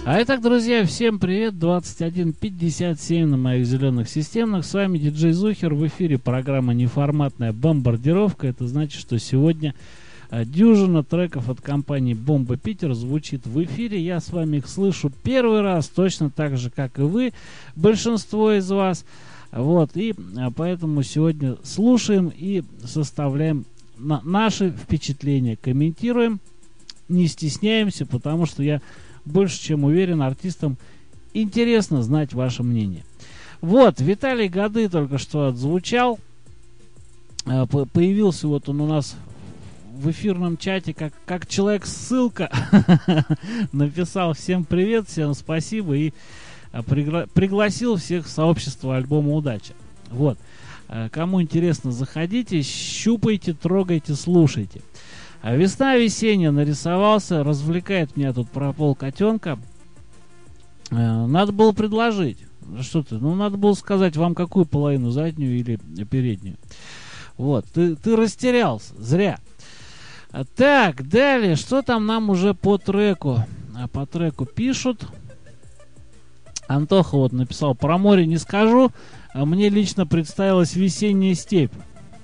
А итак, друзья, всем привет, 21:57 на моих зеленых системах. С вами диджей Зухер, в эфире программа «Неформатная бомбардировка». Это значит, что сегодня дюжина треков от компании «Бомба Питер» звучит в эфире. Я с вами их слышу первый раз, точно так же, как и вы, большинство из вас. Вот, и поэтому сегодня слушаем и составляем наши впечатления, комментируем, не стесняемся, потому что я больше чем уверен, артистам интересно знать ваше мнение. Вот, Виталий Годы только что отзвучал. Появился вот он у нас в эфирном чате как человек-ссылка. Написал всем привет, всем спасибо и пригласил всех в сообщество альбома «Удача». Вот. Кому интересно, заходите, щупайте, трогайте, слушайте. Весна весенняя нарисовался, развлекает меня тут пропол котенка. Надо было предложить. Что ты? Ну, надо было сказать вам, какую половину, заднюю или переднюю. Вот, ты растерялся, зря. Так, далее, что там нам уже по треку? По треку пишут. Антоха вот написал: про море не скажу, мне лично представилась весенняя степь.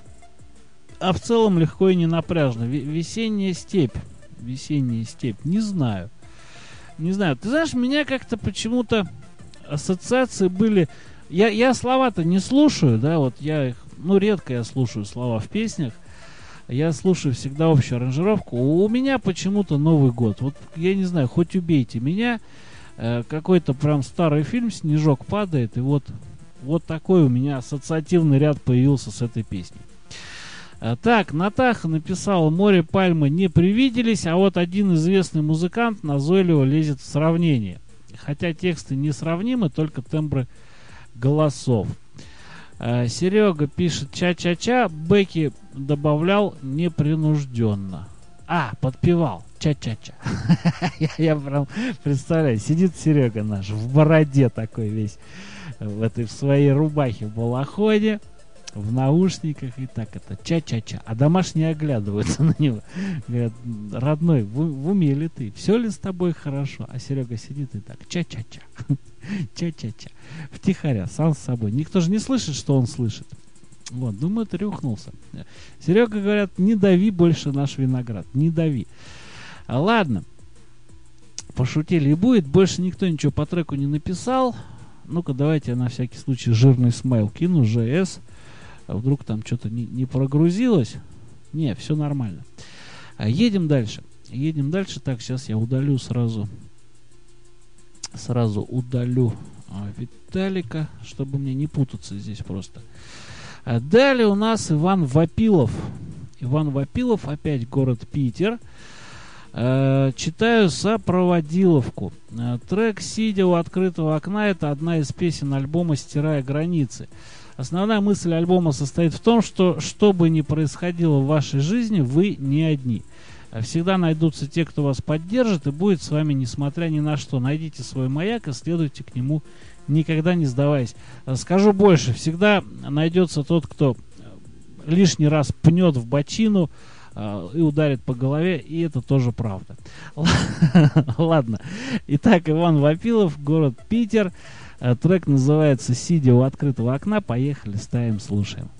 А в целом легко и не напряжно. Весенняя степь. Весенняя степь. Не знаю. Не знаю. Ты знаешь, у меня как-то почему-то ассоциации были... Я слова-то не слушаю, да, вот я их... Ну, редко я слушаю слова в песнях. Я слушаю всегда общую аранжировку. У меня почему-то Новый год. Вот я не знаю, хоть убейте меня. Какой-то прям старый фильм «Снежок падает». И вот такой у меня ассоциативный ряд появился с этой песней. Так, Натаха написала: море, пальмы не привиделись, а вот один известный музыкант назойливо лезет в сравнение. Хотя тексты несравнимы, только тембры голосов. Серега пишет: ча-ча-ча, Бекки добавлял непринужденно. Подпевал. Ча-ча-ча. Я прям представляю, сидит Серега наш в бороде такой весь, в своей рубахе в балаходе, в наушниках, и так это ча-ча-ча. А домашние оглядываются на него. Говорят: родной, в уме ли ты? Все ли с тобой хорошо? А Серега сидит и так: ча-ча-ча. Ча-ча-ча. Втихаря, сам с собой. Никто же не слышит, что он слышит. Вот, думаю, рюхнулся. Серега, говорят, не дави больше наш виноград. Не дави. Ладно. Пошутили и будет. Больше никто ничего по треку не написал. Ну-ка, давайте я на всякий случай жирный смайл кину. ЖС. А вдруг там что-то не прогрузилось. Не, все нормально. Едем дальше. Едем дальше. Так, сейчас я удалю сразу удалю Виталика, чтобы мне не путаться здесь просто. Далее у нас Иван Вапилов. Иван Вапилов, опять город Питер. Читаю сопроводиловку. Трек «Сидя у открытого окна» — это одна из песен альбома «Стирая границы». Основная мысль альбома состоит в том, что бы ни происходило в вашей жизни, вы не одни. Всегда найдутся те, кто вас поддержит и будет с вами несмотря ни на что. Найдите свой маяк и следуйте к нему, никогда не сдаваясь. Скажу больше, всегда найдется тот, кто лишний раз пнет в бочину и ударит по голове, и это тоже правда. Ладно. Итак, Иван Вапилов, город Питер. Трек называется «Сидя у открытого окна». Поехали, ставим, слушаем.